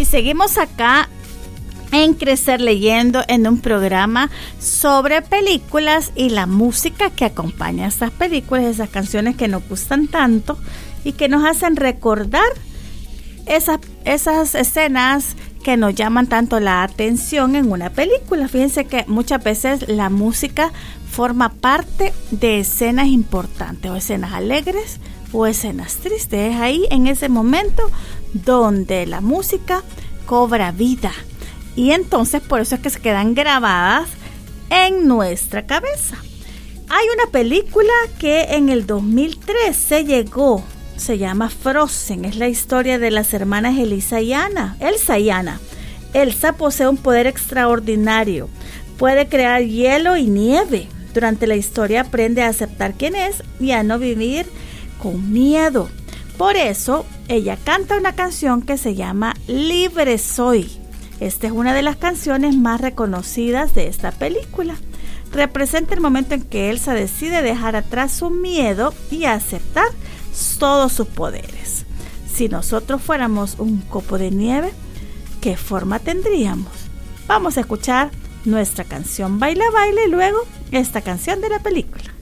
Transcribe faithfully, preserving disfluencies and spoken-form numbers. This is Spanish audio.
Y seguimos acá en Crecer Leyendo, en un programa sobre películas y la música que acompaña a estas películas, esas canciones que nos gustan tanto y que nos hacen recordar esas, esas escenas que nos llaman tanto la atención en una película. Fíjense que muchas veces la música forma parte de escenas importantes, o escenas alegres o escenas tristes. Es ahí, en ese momento, donde la música cobra vida. Y entonces por eso es que se quedan grabadas en nuestra cabeza. Hay una película que en el dos mil trece llegó, se llama Frozen. Es la historia de las hermanas Elsa y Anna. Elsa y Anna. Elsa posee un poder extraordinario. Puede crear hielo y nieve. Durante la historia aprende a aceptar quién es y a no vivir con miedo. Por eso ella canta una canción que se llama Libre Soy. Esta es una de las canciones más reconocidas de esta película. Representa el momento en que Elsa decide dejar atrás su miedo y aceptar todos sus poderes. Si nosotros fuéramos un copo de nieve, ¿qué forma tendríamos? Vamos a escuchar nuestra canción Baila Baila y luego esta canción de la película.